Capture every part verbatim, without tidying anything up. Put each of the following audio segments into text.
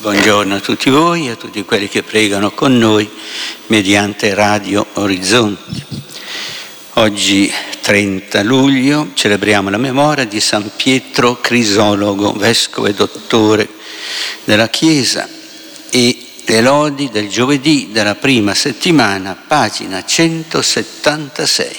Buongiorno a tutti voi e a tutti quelli che pregano con noi mediante Radio Orizzonti. Oggi trenta luglio celebriamo la memoria di San Pietro Crisologo, vescovo e dottore della Chiesa, e le lodi del giovedì della prima settimana, pagina centosettantasei.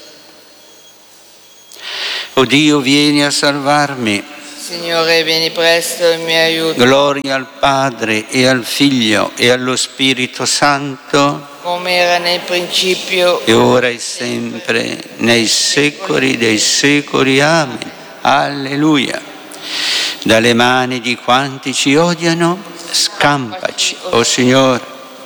O Dio, vieni a salvarmi. Signore, vieni presto in mio aiuto. Gloria al Padre e al Figlio e allo Spirito Santo, come era nel principio, e ora e sempre, nei secoli dei secoli. Amen. Alleluia. Dalle mani di quanti ci odiano, scampaci, o Signore.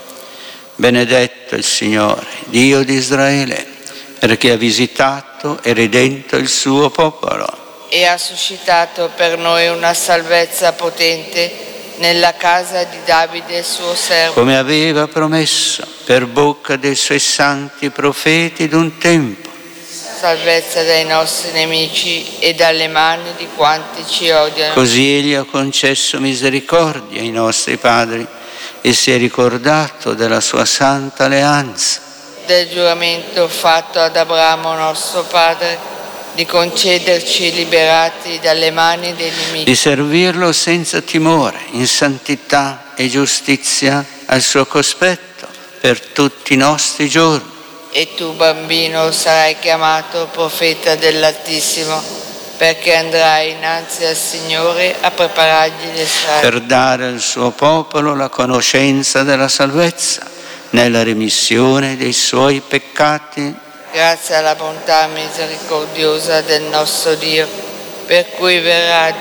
Benedetto il Signore, Dio di Israele, perché ha visitato e redento il suo popolo e ha suscitato per noi una salvezza potente nella casa di Davide suo servo, come aveva promesso per bocca dei suoi santi profeti d'un tempo. Salvezza dai nostri nemici e dalle mani di quanti ci odiano. Così egli ha concesso misericordia ai nostri padri e si è ricordato della sua santa alleanza, del giuramento fatto ad Abramo nostro padre, di concederci liberati dalle mani dei nemici, di servirlo senza timore, in santità e giustizia al suo cospetto per tutti i nostri giorni. E tu, bambino, sarai chiamato profeta dell'Altissimo, perché andrai innanzi al Signore a preparargli le strade, per dare al suo popolo la conoscenza della salvezza nella remissione dei suoi peccati, grazie alla bontà misericordiosa del nostro Dio, per cui verrà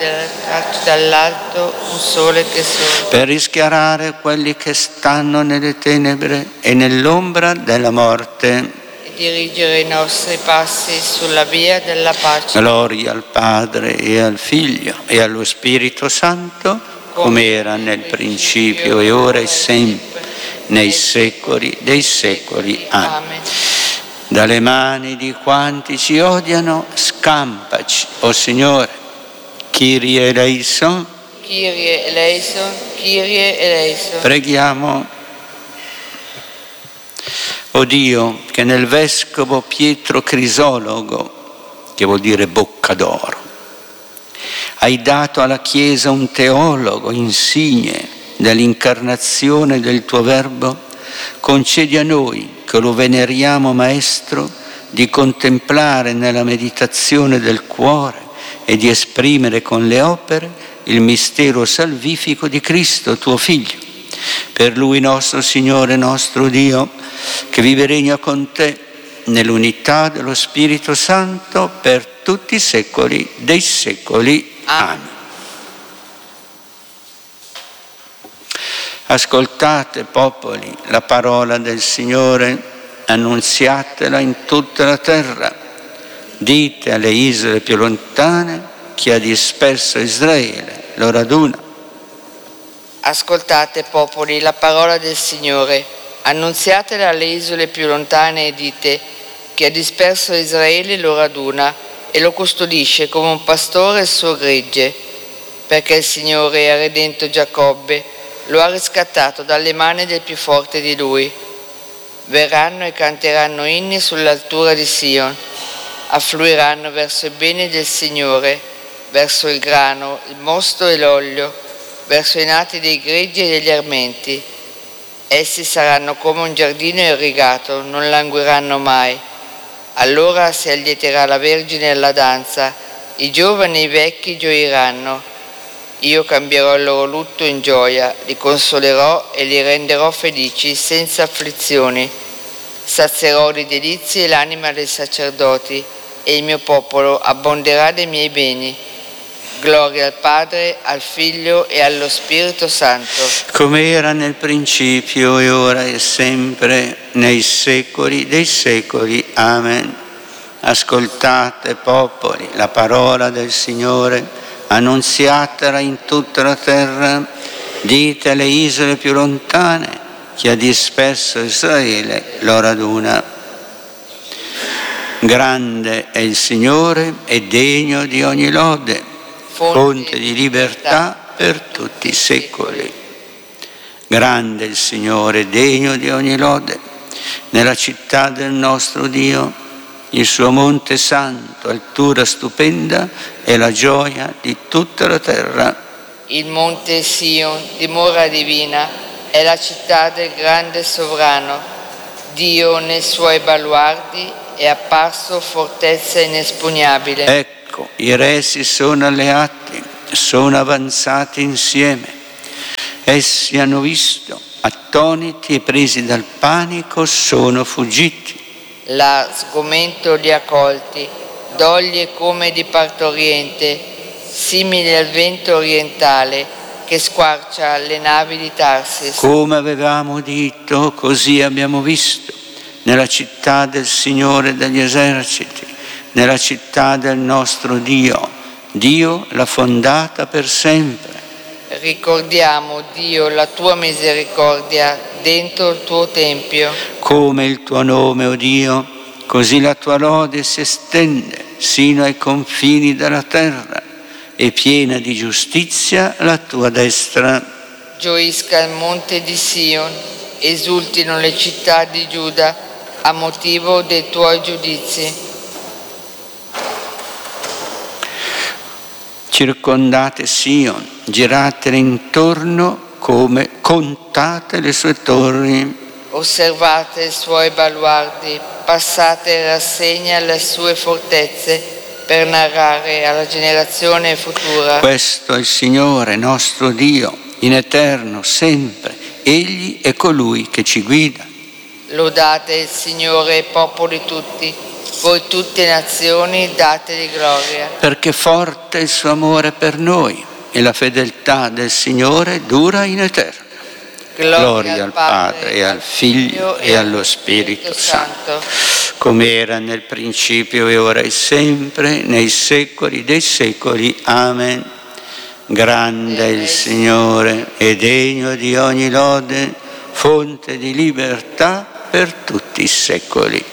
dall'alto un sole che sole, per rischiarare quelli che stanno nelle tenebre e nell'ombra della morte, e dirigere i nostri passi sulla via della pace. Gloria al Padre e al Figlio e allo Spirito Santo, come era nel principio e ora e sempre, nei secoli dei secoli. Amen. Dalle mani di quanti ci odiano, scampaci, o Signore. Kyrie eleison. Kyrie eleison, Kyrie eleison. Preghiamo. O Dio, che nel vescovo Pietro Crisologo, che vuol dire bocca d'oro, hai dato alla Chiesa un teologo insigne dell'incarnazione del tuo Verbo, concedi a noi, che lo veneriamo Maestro, di contemplare nella meditazione del cuore e di esprimere con le opere il mistero salvifico di Cristo, tuo Figlio. Per Lui nostro Signore, nostro Dio, che vive e regna con te nell'unità dello Spirito Santo per tutti i secoli dei secoli. Amen. Ascoltate, popoli, la parola del Signore, annunziatela in tutta la terra. Dite alle isole più lontane, chi ha disperso Israele lo raduna. Ascoltate, popoli, la parola del Signore, annunziatela alle isole più lontane e dite, chi ha disperso Israele lo raduna e lo custodisce come un pastore il suo gregge, perché il Signore ha redento Giacobbe, lo ha riscattato dalle mani del più forte di lui. Verranno e canteranno inni sull'altura di Sion, affluiranno verso i beni del Signore, verso il grano, il mosto e l'olio, verso i nati dei greggi e degli armenti. Essi saranno come un giardino irrigato, non languiranno mai. Allora si allieterà la Vergine alla danza, i giovani e i vecchi gioiranno. Io cambierò il loro lutto in gioia, li consolerò e li renderò felici senza afflizioni. Sazierò di delizie l'anima dei sacerdoti e il mio popolo abbonderà dei miei beni. Gloria al Padre, al Figlio e allo Spirito Santo. Come era nel principio e ora e sempre, nei secoli dei secoli. Amen. Ascoltate, popoli, la parola del Signore, annunziatela in tutta la terra, dite alle isole più lontane, chi ha disperso Israele lo raduna. Grande è il Signore e degno di ogni lode, fonte di libertà per tutti i secoli. Grande il Signore, degno di ogni lode, nella città del nostro Dio. Il suo monte santo, altura stupenda, è la gioia di tutta la terra. Il monte Sion, dimora divina, è la città del grande sovrano. Dio nei suoi baluardi è apparso fortezza inespugnabile. Ecco, i re si sono alleati, sono avanzati insieme. Essi hanno visto, attoniti e presi dal panico, sono fuggiti. Là sgomento li ha colti, doglie come di partoriente, simili al vento orientale che squarcia le navi di Tarsis. Come avevamo udito, così abbiamo visto, nella città del Signore degli eserciti, nella città del nostro Dio. Dio l'ha fondata per sempre. Ricordiamo, Dio, la tua misericordia dentro il tuo tempio. Come il tuo nome, o Dio, così la tua lode si estende sino ai confini della terra, e piena di giustizia la tua destra. Gioisca il monte di Sion, esultino le città di Giuda a motivo dei tuoi giudizi. Circondate Sion, giratele intorno, come contate le sue torri. Osservate i suoi baluardi, passate in rassegna le sue fortezze per narrare alla generazione futura. Questo è il Signore nostro Dio, in eterno, sempre. Egli è colui che ci guida. Lodate il Signore, popoli tutti, voi tutte nazioni, dategli gloria. Perché forte è il suo amore per noi e la fedeltà del Signore dura in eterno. Gloria, Gloria al Padre e al Figlio e allo Spirito Santo, come era nel principio e ora e sempre, nei secoli dei secoli. Amen. Grande è il Signore e degno di ogni lode, fonte di libertà per tutti i secoli.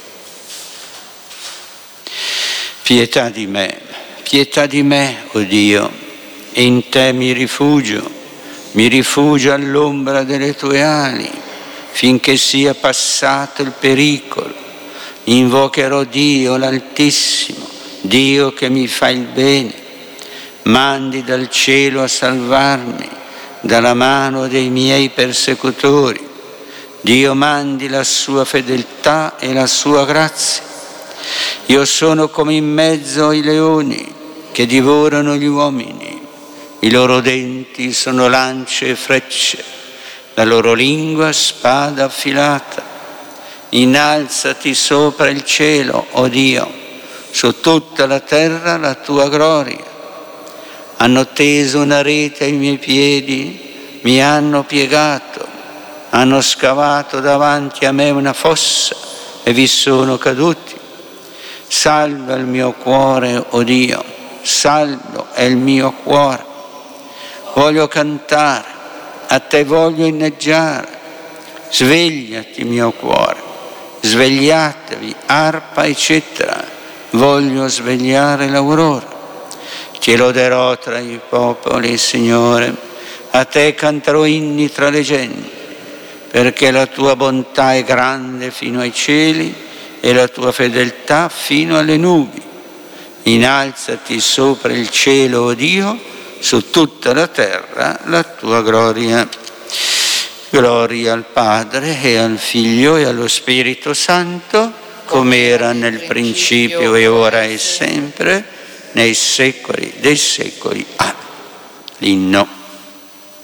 Pietà di me, pietà di me, o Dio, e in te mi rifugio, mi rifugio all'ombra delle tue ali, finché sia passato il pericolo. Invocherò Dio l'Altissimo, Dio che mi fa il bene. Mandi dal cielo a salvarmi, dalla mano dei miei persecutori. Dio mandi la sua fedeltà e la sua grazia. Io sono come in mezzo ai leoni che divorano gli uomini. I loro denti sono lance e frecce, la loro lingua spada affilata. Innalzati sopra il cielo, o Dio, su tutta la terra la tua gloria. Hanno teso una rete ai miei piedi, mi hanno piegato, hanno scavato davanti a me una fossa e vi sono caduti. Salva il mio cuore, o Dio, saldo è il mio cuore. Voglio cantare, a te voglio inneggiare. Svegliati, mio cuore, svegliatevi, arpa e citra, voglio svegliare l'aurora. Ti loderò tra i popoli, Signore, a te canterò inni tra le genti, perché la tua bontà è grande fino ai cieli e la tua fedeltà fino alle nubi. Innalzati sopra il cielo, o Dio, su tutta la terra la tua gloria. Gloria al Padre e al Figlio e allo Spirito Santo, come era nel principio e ora e sempre, nei secoli dei secoli. Amen. L'inno.